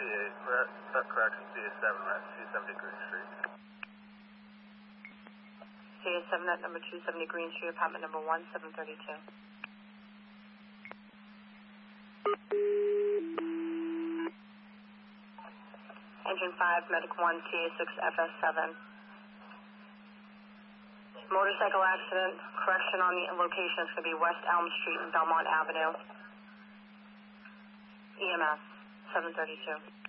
correction, CA7, right, 270 Green Street. CA7 at number 270 Green Street, apartment number 1732. Engine 5, Medic 1, CA6, FS7. Motorcycle accident, correction on the location is going to be West Elm Street and Belmont Avenue. EMS, 732.